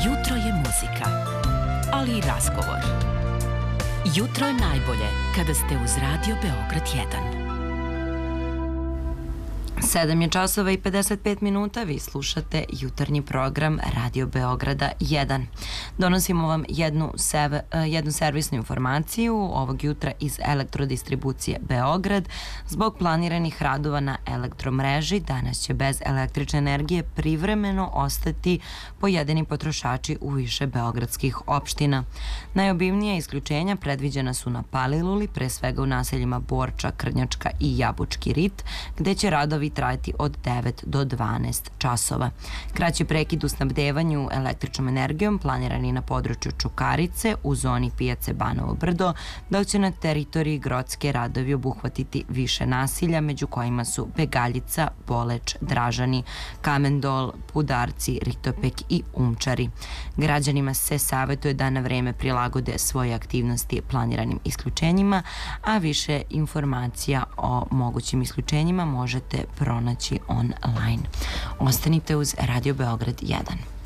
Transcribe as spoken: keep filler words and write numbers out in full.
Jutro je muzika, ali i razgovor. Jutro je najbolje kada ste uz Radio Beograd jedan. sedam je časova i pedeset pet minuta, vi slušate jutarnji program Radio Beograda jedan. Donosimo vam jednu, seve, jednu servisnu informaciju ovog jutra iz elektrodistribucije Beograd. Zbog planiranih radova na elektromreži, danas će bez električne energije privremeno ostati pojedini potrošači u više beogradskih opština. Najobimnija isključenja predviđena su na Paliluli, pre svega u naseljima Borča, Krnjačka i Jabučki rit, gde će radovi trajati od devet do dvanaest časova. Kraći prekid u snabdevanju električnom energijom planirani na području Čukarice u zoni pijace Banovo Brdo, dok će na teritoriji Grocke radovi obuhvatiti više nasilja, među kojima su Begaljica, Boleč, Dražani, Kamendol, Pudarci, Ritopek i Umčari. Građanima se savjetuje da na vreme prilagode svoje aktivnosti planiranim isključenjima, a više informacija o mogućim isključenjima možete pronaći online. Ostanite uz Radio Beograd jedan.